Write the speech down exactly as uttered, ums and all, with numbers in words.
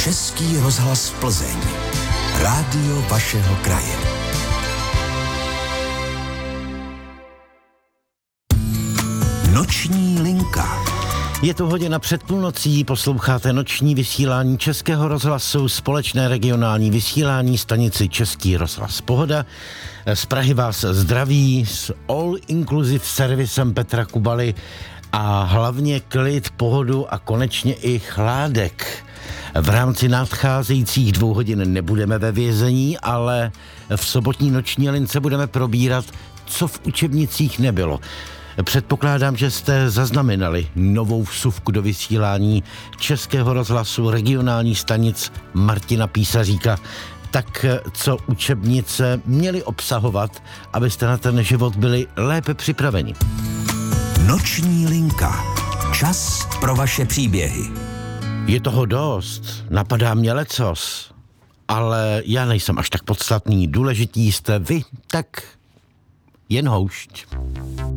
Český rozhlas Plzeň. Rádio vašeho kraje. Noční linka. Je to hodina před půlnocí, posloucháte noční vysílání Českého rozhlasu, společné regionální vysílání stanici Český rozhlas Pohoda. Z Prahy vás zdraví s all inclusive servisem Petra Kubaly a hlavně klid, pohodu a konečně i chládek. V rámci nadcházejících dvou hodin nebudeme ve vězení, ale v sobotní noční lince budeme probírat, co v učebnicích nebylo. Předpokládám, že jste zaznamenali novou vsuvku do vysílání Českého rozhlasu regionální stanic Martina Písaříka. Tak co učebnice měly obsahovat, abyste na ten život byli lépe připraveni? Noční linka. Čas pro vaše příběhy. Je toho dost, napadá mě lecos, ale já nejsem až tak podstatný. Důležitý jste vy, tak jen houšť.